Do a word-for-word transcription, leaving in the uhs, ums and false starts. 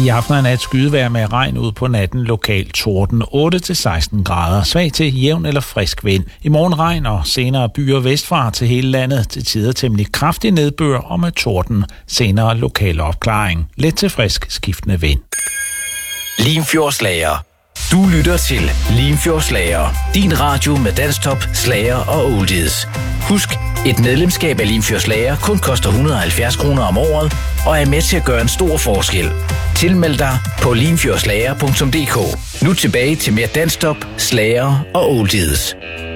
I aften og nat skydevejr med regn ud på natten, lokal torden, otte til seksten grader, svag til jævn eller frisk vind. I morgen regn og senere byer vestfra til hele landet, til tider temmelig kraftig nedbør og med torden, senere lokal opklaring. Let til frisk skiftende vind. Limfjordslager. Du lytter til Limfjordslager, din radio med danstop, slager og oldies. Husk, et medlemskab af Limfjordslager kun koster et hundrede og halvfjerds kroner om året, og er med til at gøre en stor forskel. Tilmeld dig på limfjordslager punktum d k. Nu tilbage til mere danstop, slager og oldies.